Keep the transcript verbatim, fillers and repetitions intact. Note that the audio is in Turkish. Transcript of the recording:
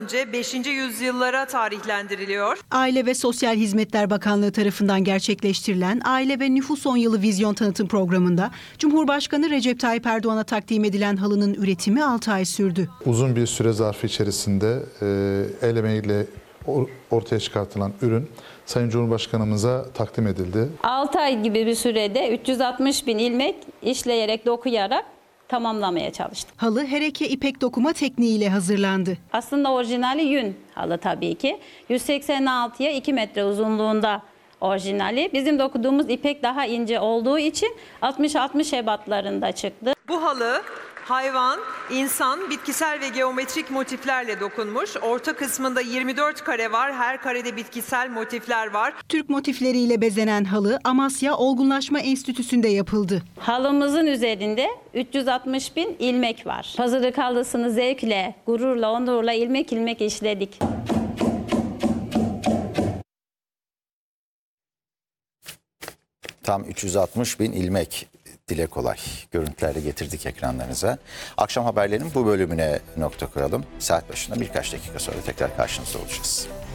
Önce beşinci yüzyıllara tarihlendiriliyor. Aile ve Sosyal Hizmetler Bakanlığı tarafından gerçekleştirilen Aile ve Nüfus on Yılı Vizyon Tanıtım Programı'nda Cumhurbaşkanı Recep Tayyip Erdoğan'a takdim edilen halının üretimi altı ay sürdü. Uzun bir süre zarfı içerisinde e, el emeğiyle ortaya çıkartılan ürün Sayın Cumhurbaşkanımıza takdim edildi. altı ay gibi bir sürede üç yüz altmış bin ilmek işleyerek, dokuyarak tamamlamaya çalıştık. Halı hereke ipek dokuma tekniğiyle hazırlandı. Aslında orijinali yün halı tabii ki. yüz seksen altıya iki metre uzunluğunda orijinali. Bizim dokuduğumuz ipek daha ince olduğu için altmış altmış ebatlarında çıktı. Bu halı hayvan, insan, bitkisel ve geometrik motiflerle dokunmuş. Orta kısmında yirmi dört kare var. Her karede bitkisel motifler var. Türk motifleriyle bezenen halı Amasya Olgunlaşma Enstitüsü'nde yapıldı. Halımızın üzerinde üç yüz altmış bin ilmek var. Pazarlık halısını zevkle, gururla, onurla ilmek ilmek işledik. Tam üç yüz altmış bin ilmek, dile kolay görüntülerle getirdik ekranlarınıza. Akşam haberlerinin bu bölümüne nokta koyalım. Saat başında birkaç dakika sonra tekrar karşınızda olacağız.